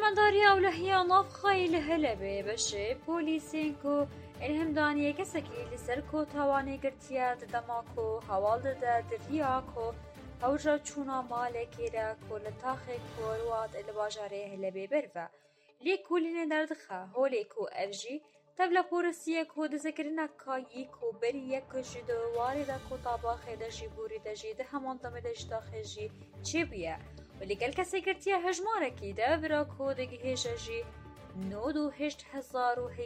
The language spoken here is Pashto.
فرمانداری اولهیا ناف خیل هلبه بشه پولیسین کو الهم دانیه کسکی لسر کو توانی گرتیات دماکو حوال ده دریا کو هوجا چونا مالکی را کو لطاخه کوروات الباجاره هلبه برفا لی کولین دردخه هولی کو افجی تبلا پورسیه کو دذکرنا کایی کو بری یک جدو وارده کو طاباخه ده جی بوری ده جی ده همان دمه ده جداخه جی چی بیه ولی کل کسی کرتیه هجماره کی ده برا کو ده گهیشه جی 9,000